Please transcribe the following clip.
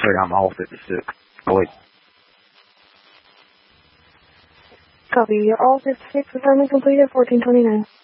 Sorry, I'm all 56. Oh, wait. Copy. You're all 56. Assignment completed. 1429.